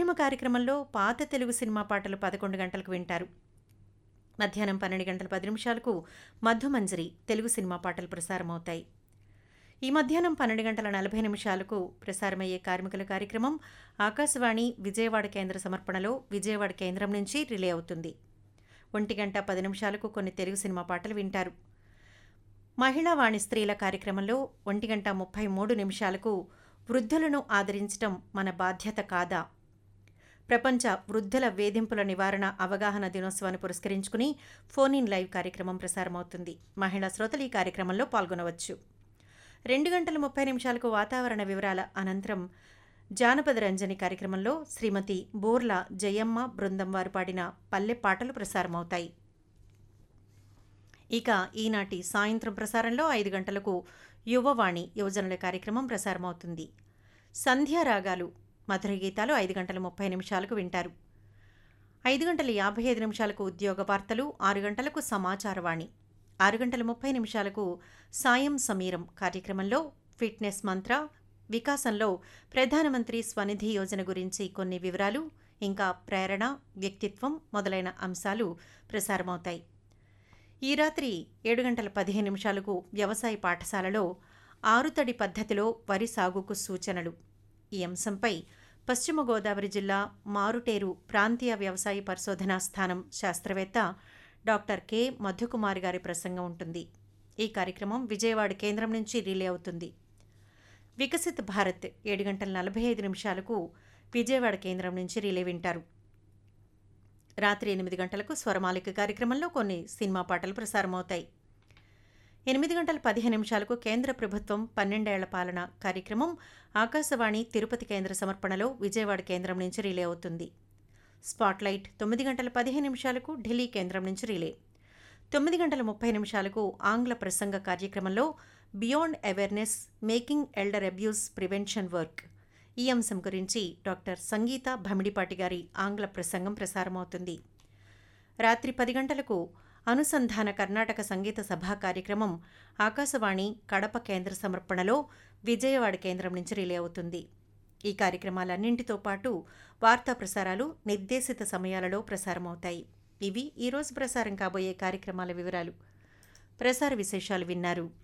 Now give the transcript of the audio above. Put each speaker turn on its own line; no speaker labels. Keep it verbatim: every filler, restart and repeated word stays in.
మధురిమ కార్యక్రమంలో పాత తెలుగు సినిమా పాటలు పదకొండు గంటలకు వింటారు. మధ్యాహ్నం పన్నెండు గంటల పది నిమిషాలకు మధుమంజరి తెలుగు సినిమా పాటలు ప్రసారమవుతాయి. ఈ మధ్యాహ్నం పన్నెండు గంటల నలభై నిమిషాలకు ప్రసారమయ్యే కార్మికుల కార్యక్రమం ఆకాశవాణి విజయవాడ కేంద్ర సమర్పణలో విజయవాడ కేంద్రం నుంచి రిలే అవుతుంది. ఒంటి గంట పది నిమిషాలకు కొన్ని తెలుగు సినిమా పాటలు వింటారు. మహిళా వాణి స్త్రీల కార్యక్రమంలో ఒంటి గంట ముప్పై మూడు నిమిషాలకు వృద్ధులను ఆదరించడం మన బాధ్యత కాదా, ప్రపంచ వృద్ధుల వేధింపుల నివారణ అవగాహన దినోత్సవాన్ని పురస్కరించుకుని ఫోన్ ఇన్ లైవ్ కార్యక్రమం ప్రసారమవుతుంది. మహిళా శ్రోతలు ఈ కార్యక్రమంలో పాల్గొనవచ్చు. రెండు గంటల ముప్పై నిమిషాలకు వాతావరణ వివరాల అనంతరం జానపద రంజని కార్యక్రమంలో శ్రీమతి బోర్ల జయమ్మ బృందం వారు పాడిన పల్లె పాటలు ప్రసారమవుతాయి. ఇక ఈనాటి సాయంత్రం ప్రసారంలో ఐదు గంటలకు యువవాణి యువజనుల కార్యక్రమం ప్రసారమవుతుంది. సంధ్యారాగాలు మధుర గీతాలు ఐదు గంటల ముప్పై నిమిషాలకు వింటారు. ఐదు గంటల యాభై ఐదు నిమిషాలకు ఉద్యోగ వార్తలు, ఆరు గంటలకు సమాచారవాణి, ఆరు గంటల ముప్పై నిమిషాలకు సాయం సమీరం కార్యక్రమంలో ఫిట్నెస్ మంత్ర, వికాసంలో ప్రధానమంత్రి స్వనిధి యోజన గురించి కొన్ని వివరాలు, ఇంకా ప్రేరణ, వ్యక్తిత్వం మొదలైన అంశాలు ప్రసారమవుతాయి. ఈ రాత్రి ఏడు గంటల పదిహేను నిమిషాలకు వ్యవసాయ పాఠశాలలో ఆరుతడి పద్ధతిలో వరి సాగుకు సూచనలు ఈ అంశంపై పశ్చిమ గోదావరి జిల్లా మారుటేరు ప్రాంతీయ వ్యవసాయ పరిశోధనా స్థానం శాస్త్రవేత్త డాక్టర్ కె మధుకుమార్ గారి ప్రసంగం ఉంటుంది. ఈ కార్యక్రమం విజయవాడ కేంద్రం నుంచి రిలే అవుతుంది. వికసిత్ భారత్ ఏడు గంటల నలభై ఐదు నిమిషాలకు విజయవాడ కేంద్రం నుంచి రిలే వింటారు. రాత్రి ఎనిమిది గంటలకు స్వరమాలిక కార్యక్రమంలో కొన్ని సినిమా పాటలు ప్రసారమవుతాయి. ఎనిమిది గంటల పదిహేను నిమిషాలకు కేంద్ర ప్రభుత్వం పన్నెండేళ్ల పాలన కార్యక్రమం ఆకాశవాణి తిరుపతి కేంద్ర సమర్పణలో విజయవాడ కేంద్రం నుంచి రిలే అవుతుంది. స్పాట్లైట్ తొమ్మిది గంటల పదిహేను నిమిషాలకు ఢిల్లీ కేంద్రం నుంచి రిలే. తొమ్మిది గంటల ముప్పై నిమిషాలకు ఆంగ్ల ప్రసంగ కార్యక్రమంలో beyond awareness making elder abuse prevention work ఈ అంశం గురించి డాక్టర్ సంగీత భమిడిపాటి గారి ఆంగ్ల ప్రసంగం ప్రసారమవుతుంది. రాత్రి పది గంటలకు అనుసంధాన కర్ణాటక సంగీత సభా కార్యక్రమం ఆకాశవాణి కడప కేంద్ర సమర్పణలో విజయవాడ కేంద్రం నుంచి రిలే అవుతుంది. ఈ కార్యక్రమాలన్నింటితో పాటు వార్తా ప్రసారాలు నిర్దేశిత సమయాలలో ప్రసారమవుతాయి. ఇవి ఈరోజు ప్రసారం కాబోయే కార్యక్రమాల వివరాలు. ప్రసార విశేషాలు విన్నారు.